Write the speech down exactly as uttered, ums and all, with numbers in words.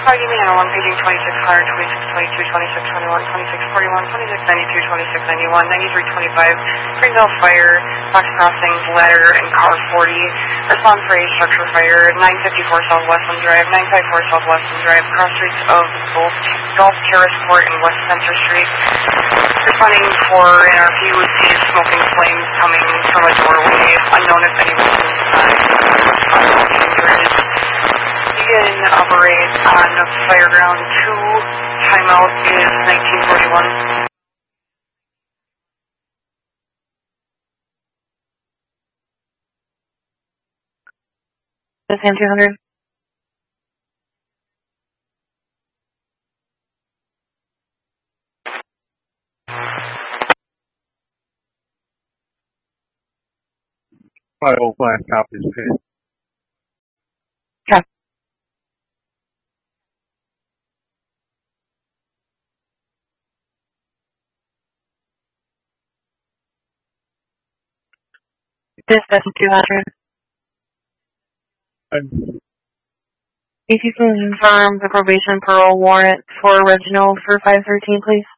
How do you mean? I'm on paging twenty-six hundred, twenty-six twenty-two, twenty-six twenty-one, twenty-six forty-one, twenty-six ninety-two, twenty-six ninety-one, ninety-three twenty-five, Greenville Fire, Fox Crossing, Ladder, and Car forty. Response for a structure fire, nine fifty-four South Westland Drive, nine fifty-four South Westland Drive, cross streets of Gulf, Gulf Terrace Court and West Center Street. Responding for an R P U is smoking flames coming from a doorway, unknown if anyone is inside. Begin operate on Fireground two. Timeout is nineteen forty-one. This is two hundred. five oh five copies, okay. Okay. This is two hundred. I'm, If you can confirm the probation parole warrant for Reginald for five thirteen, please.